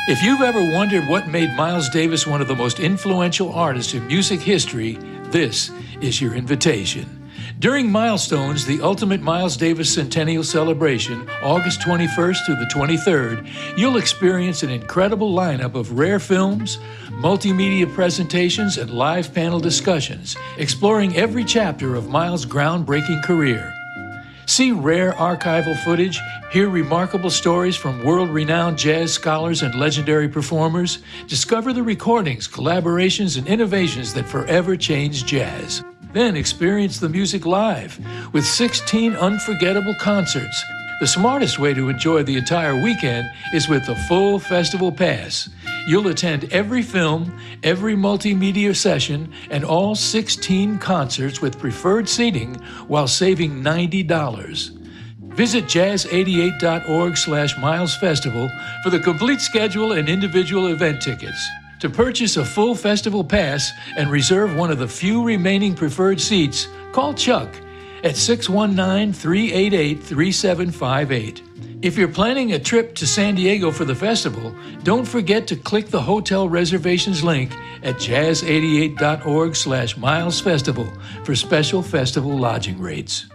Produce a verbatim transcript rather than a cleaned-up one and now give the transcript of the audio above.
If you've ever wondered what made Miles Davis one of the most influential artists in music history, this is your invitation. During Milestones, the Ultimate Miles Davis Centennial Celebration, August twenty-first through the twenty-third, you'll experience an incredible lineup of rare films, multimedia presentations, and live panel discussions, exploring every chapter of Miles' groundbreaking career. See rare archival footage, hear remarkable stories from world-renowned jazz scholars and legendary performers, discover the recordings, collaborations, and innovations that forever changed jazz. Then experience the music live with sixteen unforgettable concerts. The smartest way to enjoy the entire weekend is with the full festival pass. You'll attend every film, every multimedia session, and all sixteen concerts with preferred seating while saving ninety dollars. Visit jazz eighty-eight dot org slash Miles Festival for the complete schedule and individual event tickets. To purchase a full festival pass and reserve one of the few remaining preferred seats, call Chuck at six one nine, three eight eight, three seven five eight. If you're planning a trip to San Diego for the festival, don't forget to click the hotel reservations link at jazz eighty-eight dot org slash Miles Festival for special festival lodging rates.